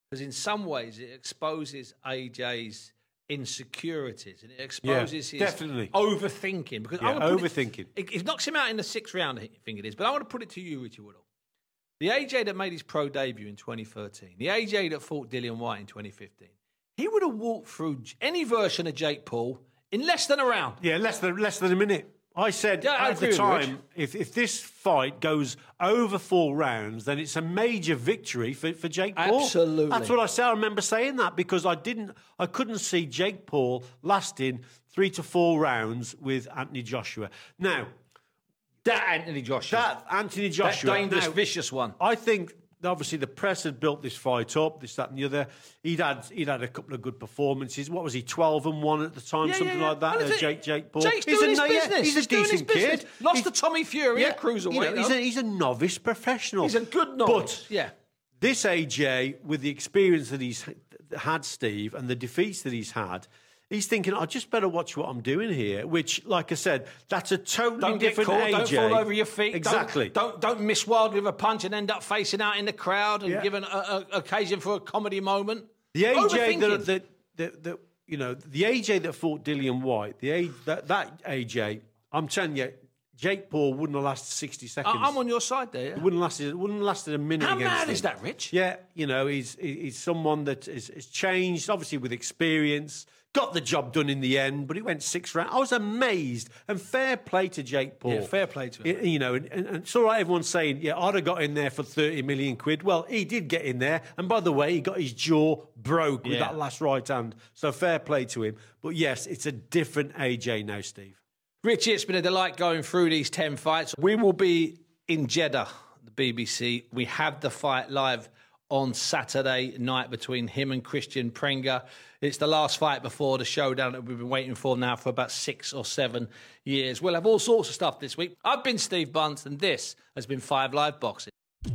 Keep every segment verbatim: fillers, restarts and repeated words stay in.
because in some ways it exposes A J's insecurities and it exposes yeah, his definitely. overthinking. Because yeah, I overthinking. It, it, it knocks him out in the sixth round, I think it is. But I want to put it to you, Richie Woodall. The A J that made his pro debut in twenty thirteen, the A J that fought Dillian Whyte in twenty fifteen, he would have walked through any version of Jake Paul in less than a round. Yeah, less than less than a minute. I said yeah, I at the time, if, if this fight goes over four rounds, then it's a major victory for, for Jake Paul. Absolutely. That's what I said. I remember saying that because I didn't, I couldn't see Jake Paul lasting three to four rounds with Anthony Joshua. Now, that Anthony Joshua, that Anthony Joshua, that dangerous, now, vicious one. I think. Obviously, the press had built this fight up, this, that, and the other. He'd had he'd had a couple of good performances. What was he, twelve and one at the time, yeah, something yeah, yeah. like that? Well, uh, Jake Jake Paul. Jake's he's doing a, his no, business. Yeah, he's, he's a doing decent his kid. Lost he's, to Tommy Fury yeah, at cruiserweight. You know, he's, a, he's a novice professional. He's a good novice. But yeah, this A J, with the experience that he's had, Steve, and the defeats that he's had. He's thinking, I just better watch what I'm doing here, which, like I said, that's a totally don't different get caught, A J. Don't fall over your feet. Exactly. Don't, don't, don't miss wildly with a punch and end up facing out in the crowd and yeah. give an a, a, occasion for a comedy moment. The A J that, that, that, that, you know, the A J that fought Dillian Whyte, the A, that, that A J, I'm telling you, Jake Paul wouldn't have lasted sixty seconds. I'm on your side there. Yeah? It wouldn't last. It wouldn't have lasted a minute. How against mad him. is that, Rich? Yeah, you know, he's he's someone that is, is changed, obviously with experience. Got the job done in the end, but it went six rounds. I was amazed, and fair play to Jake Paul. Yeah, fair play to him. It, you know, and, and it's all right. Everyone's saying, "Yeah, I'd have got in there for thirty million quid." Well, he did get in there, and by the way, he got his jaw broke with yeah. that last right hand. So fair play to him. But yes, it's a different A J now, Steve. Richie, it's been a delight going through these ten fights. We will be in Jeddah, the B B C. We have the fight live on Saturday night between him and Christian Prenga. It's the last fight before the showdown that we've been waiting for now for about six or seven years. We'll have all sorts of stuff this week. I've been Steve Bunce, and this has been Five Live Boxing.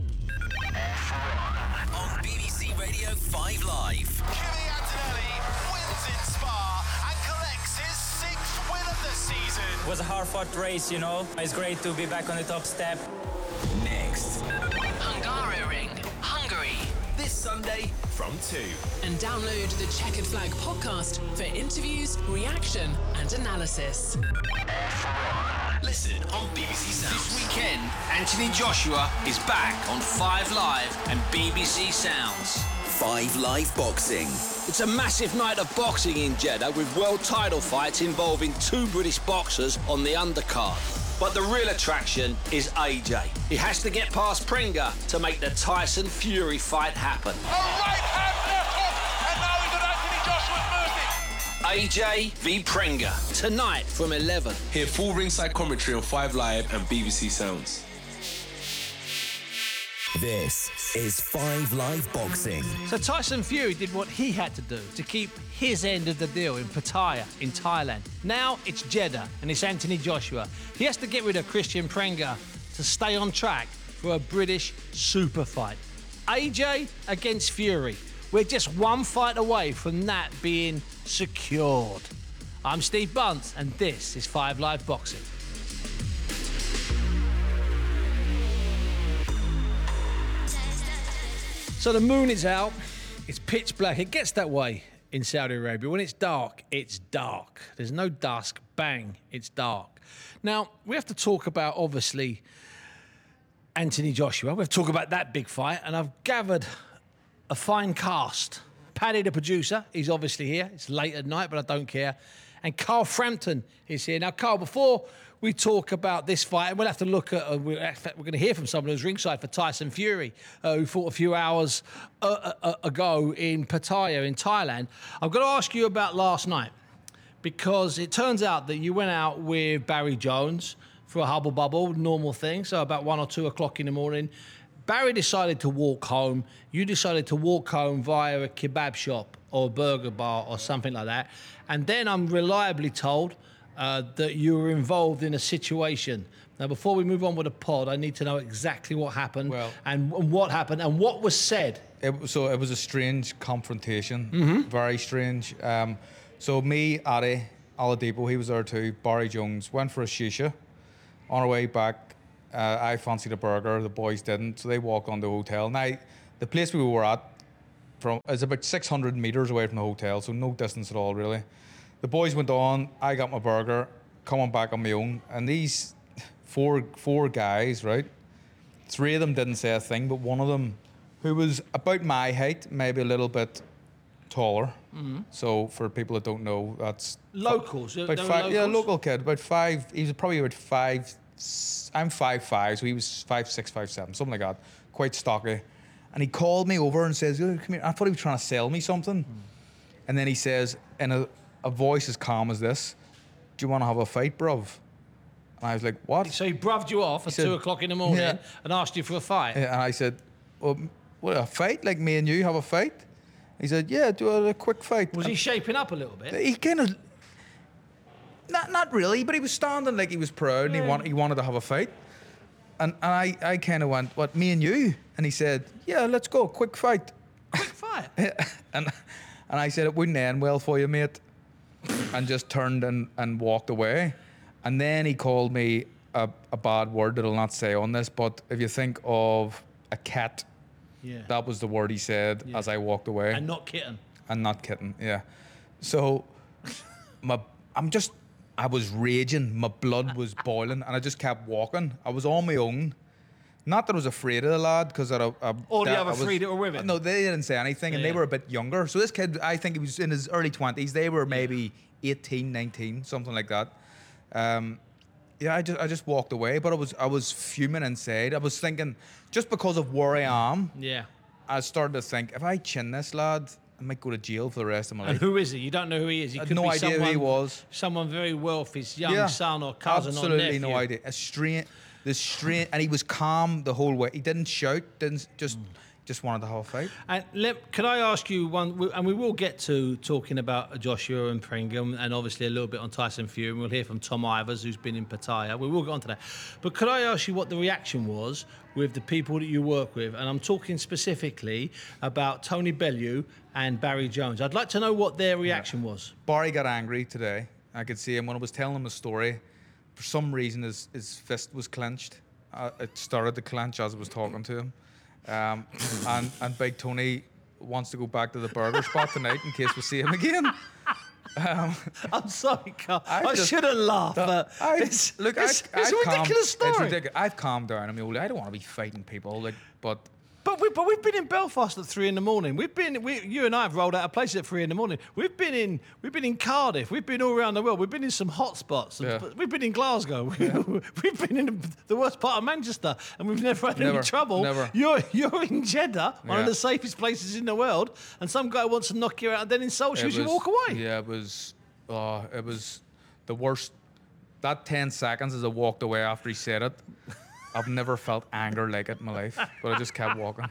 On B B C Radio five Live. Kenny Antonelli wins in Spa and collects his sixth win of the season. It was a hard-fought race, you know. It's great to be back on the top step. Next. Hungaroring, Hungary. This Sunday from two. And download the Checkered Flag podcast for interviews, reaction, and analysis. Listen on B B C Sounds. This weekend, Anthony Joshua is back on Five Live and B B C Sounds. Five Live Boxing. It's a massive night of boxing in Jeddah with world title fights involving two British boxers on the undercard. But the real attraction is A J. He has to get past Prenga to make the Tyson Fury fight happen. A right hand left hook, and now he's on Anthony Joshua's mercy. A J v Prenga, tonight from eleven. Hear full ringside commentary on Five Live and B B C Sounds. This is Five Live Boxing. So Tyson Fury did what he had to do to keep his end of the deal in Pattaya in Thailand. Now it's Jeddah and it's Anthony Joshua. He has to get rid of Christian Prenga to stay on track for a British super fight. A J against Fury. We're just one fight away from that being secured. I'm Steve Bunce and this is Five Live Boxing. So the moon is out, it's pitch black. It gets that way in Saudi Arabia. When it's dark, it's dark. There's no dusk, bang, it's dark. Now, we have to talk about, obviously, Anthony Joshua. We have to talk about that big fight, and I've gathered a fine cast. Paddy, the producer, is obviously here. It's late at night, but I don't care. And Carl Frampton is here. Now, Carl, before we talk about this fight, and we'll have to look at, uh, we're, we're going to hear from someone who's ringside for Tyson Fury, uh, who fought a few hours uh, uh, ago in Pattaya in Thailand. I'm going to ask you about last night, because it turns out that you went out with Barry Jones for a hubble bubble, normal thing, so about one or two o'clock in the morning. Barry decided to walk home. You decided to walk home via a kebab shop or a burger bar or something like that. And then I'm reliably told uh, that you were involved in a situation. Now, before we move on with the pod, I need to know exactly what happened well, and, and what happened and what was said. It, so it was a strange confrontation, mm-hmm. very strange. Um, so me, Adi, Oladipo, he was there too, Barry Jones, went for a shisha. On our way back, uh, I fancied a burger, the boys didn't, so they walked on to the hotel. Now, the place we were at, from it's about six hundred meters away from the hotel, so no distance at all really. The boys went on. I got my burger, coming back on my own, and these four four guys, right? Three of them didn't say a thing, but one of them, who was about my height, maybe a little bit taller. Mm-hmm. So for people that don't know, that's locals. About five, five, locals? Yeah, local kid. About five. He was probably about five. I'm five five, so he was five six, five seven, something like that. Quite stocky. And he called me over and says, "Come here." I thought he was trying to sell me something. Mm. And then he says, in a, a voice as calm as this, "Do you want to have a fight, bruv?" And I was like, "What?" So he brubbed you off at said, two o'clock in the morning yeah. and asked you for a fight. Yeah, and I said, "Well, what, a fight? Like me and you have a fight?" He said, "Yeah, do a, a quick fight." Was and he shaping up a little bit? He kind of, not not really, but he was standing like he was proud and yeah. he wanted he wanted to have a fight. And, and I, I kind of went, "What, me and you?" And he said, "Yeah, let's go, quick fight." Quick fight? and and I said, "It wouldn't end well for you, mate." And just turned and, and walked away. And then he called me a, a bad word that I'll not say on this, but if you think of a cat, yeah. that was the word he said yeah. as I walked away. And not kitten. And not kitten, yeah. So my I'm just I was raging, my blood was boiling, and I just kept walking. I was on my own. Not that I was afraid of the lad, because I, I, All the that, other I was, three that were with him? No, they didn't say anything, and yeah. they were a bit younger. So this kid, I think he was in his early twenties. They were maybe eighteen, nineteen, something like that. Um, yeah, I just I just walked away, but I was I was fuming inside. I was thinking, just because of where I am, yeah, I started to think, if I chin this lad, I might go to jail for the rest of my and life. who is he? You don't know who he is. He I had could no be idea someone, who he was. Someone very wealthy, his young yeah, son or cousin absolutely or nephew. no idea. A strange, the strange, and he was calm the whole way. He didn't shout, didn't just, mm. just wanted to have a fight. And let, can I ask you one? And we will get to talking about Joshua and Pringham, and obviously a little bit on Tyson Fury. And we'll hear from Tom Ivers, who's been in Pattaya. We will get on to that. But could I ask you what the reaction was with the people that you work with? And I'm talking specifically about Tony Bellew and Barry Jones. I'd like to know what their reaction yeah. was. Barry got angry today. I could see him when I was telling him a story. For some reason, his, his fist was clenched. Uh, it started to clench as I was talking to him. Um, and, and Big Tony wants to go back to the burger spot tonight in case we see him again. Um, I'm sorry, Carl. I, I just, shouldn't laugh, but I, it's, look, it's, I, it's I've a ridiculous calmed, story. It's ridiculous. I've calmed down. I mean, I don't want to be fighting people, like, but... But we but we've been in Belfast at three in the morning. We've been we you and I have rolled out of places at three in the morning. We've been in we've been in Cardiff. We've been all around the world. We've been in some hot spots. Yeah. We've been in Glasgow. Yeah. We've been in the worst part of Manchester, and we've never had never, any trouble. Never. You're you're in Jeddah, one yeah. of the safest places in the world, and some guy wants to knock you out and then insult you as you walk away. Yeah, it was. Oh, it was the worst. That ten seconds as I walked away after he said it. I've never felt anger like it in my life, but I just kept walking.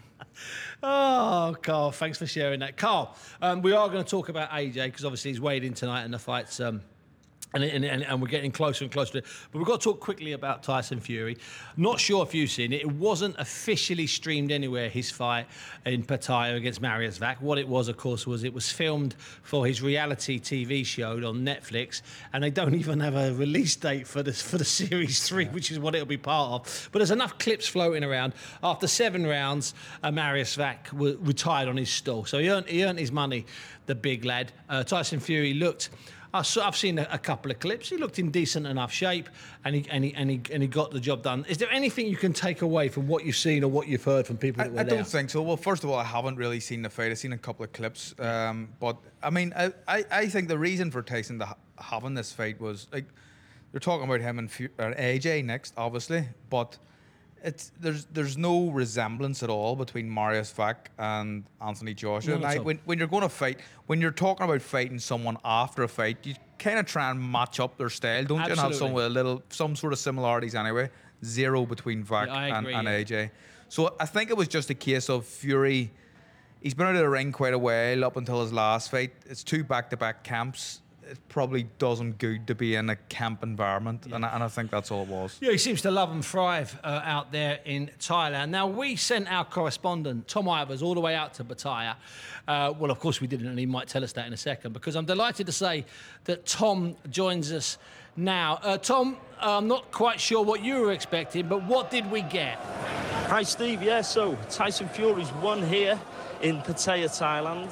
Oh, Carl, thanks for sharing that. Carl, um, we are going to talk about A J because obviously he's weighed in tonight and the fight's... Um, And, and, and we're getting closer and closer to it. But we've got to talk quickly about Tyson Fury. Not sure if you've seen it. It wasn't officially streamed anywhere, his fight in Pattaya against Mariusz Vach. What it was, of course, was it was filmed for his reality T V show on Netflix. And they don't even have a release date for the, for the Series three, which is what it'll be part of. But there's enough clips floating around. After seven rounds, uh, Mariusz Vach w- retired on his stall. So he earned, he earned his money, the big lad. Uh, Tyson Fury looked... I've seen a couple of clips. He looked in decent enough shape, and he and he and he and he got the job done. Is there anything you can take away from what you've seen or what you've heard from people I, that were I there? don't think so. Well, first of all, I haven't really seen the fight. I've seen a couple of clips, um, but I mean, I, I, I think the reason for Tyson to ha- having this fight was like they're talking about him and Fu- uh, A J next, obviously, but. It's there's there's no resemblance at all between Mariusz Vach and Anthony Joshua. None at Now, all. when when you're going to fight, when you're talking about fighting someone after a fight, you kind of try and match up their style, don't you? And have Absolutely. some with a little some sort of similarities anyway. Zero between Vach Yeah, I and, agree, and yeah. A J. So I think it was just a case of Fury. He's been out of the ring quite a while up until his last fight. It's two back-to-back camps. It probably doesn't good to be in a camp environment, yeah. and, I, and I think that's all it was. Yeah, he seems to love and thrive uh, out there in Thailand. Now, we sent our correspondent, Tom Ivers, all the way out to Pattaya. Uh, well, of course we didn't, and he might tell us that in a second, because I'm delighted to say that Tom joins us now. Uh, Tom, I'm not quite sure what you were expecting, but what did we get? Hi, Steve. Yeah, so Tyson Fury's won here in Pattaya, Thailand.